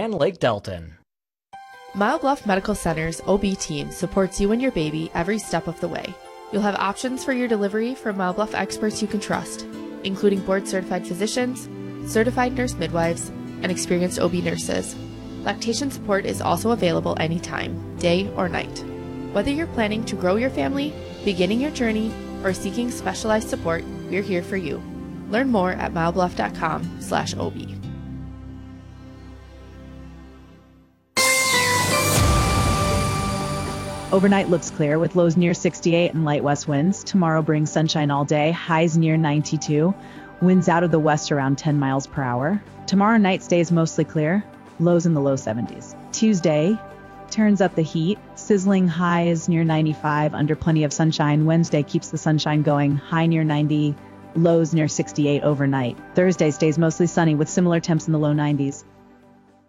and Lake Delton. Mile Bluff Medical Center's OB team supports you and your baby every step of the way. You'll have options for your delivery from Mile Bluff experts you can trust, including board-certified physicians, certified nurse midwives, and experienced OB nurses. Lactation support is also available anytime, day or night. Whether you're planning to grow your family, beginning your journey, or seeking specialized support, we're here for you. Learn more at milebluff.com/OB. Overnight looks clear with lows near 68 and light west winds. Tomorrow brings sunshine all day, highs near 92. Winds out of the west around 10 miles per hour. Tomorrow night stays mostly clear, lows in the low 70s. Tuesday turns up the heat, sizzling highs near 95 under plenty of sunshine. Wednesday keeps the sunshine going, high near 90, lows near 68 overnight. Thursday stays mostly sunny with similar temps in the low 90s.